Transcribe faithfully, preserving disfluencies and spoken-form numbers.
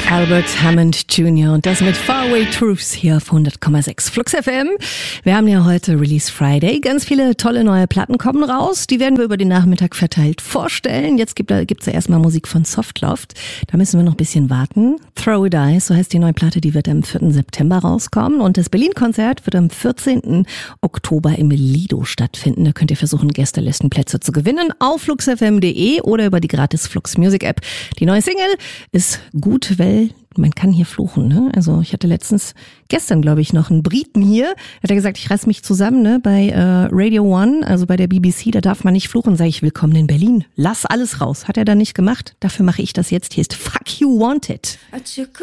Albert Hammond Junior und das mit Faraway Truths hier auf hundert Komma sechs Flux F M. Wir haben ja heute Release Friday. Ganz viele tolle neue Platten kommen raus. Die werden wir über den Nachmittag verteilt vorstellen. Jetzt gibt es ja erstmal Musik von Softloft. Da müssen wir noch ein bisschen warten. Throw It Eyes, so heißt die neue Platte, die wird am vierten September rauskommen. Und das Berlin-Konzert wird am vierzehnten Oktober im Lido stattfinden. Da könnt ihr versuchen, Gästelistenplätze zu gewinnen auf flux f m punkt d e oder über die gratis Flux Music App. Die neue Single ist gut, weil man kann hier fluchen, ne? Also ich hatte letztens, gestern glaube ich, noch einen Briten hier, hat er gesagt, ich reiß mich zusammen, ne? Bei äh, Radio One, also bei der B B C, da darf man nicht fluchen. Sage ich, willkommen in Berlin, lass alles raus. Hat er dann nicht gemacht, dafür mache ich das jetzt. Hier ist Fuck You Wanted.